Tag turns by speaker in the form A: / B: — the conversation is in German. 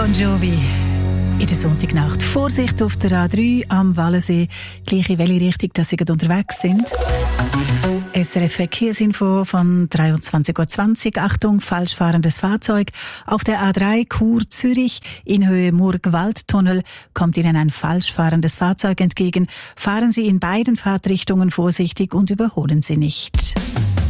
A: Bon Jovi. In der Sonntagnacht. Vorsicht auf der A3 am Wallensee. Gleich in welche Richtung dass Sie unterwegs sind. SRF Verkehrsinfo von 23:20 Uhr. Achtung, falsch fahrendes Fahrzeug. Auf der A3 Chur-Zürich in Höhe Murg-Waldtunnel kommt Ihnen ein falsch fahrendes Fahrzeug entgegen. Fahren Sie in beiden Fahrtrichtungen vorsichtig und überholen Sie nicht.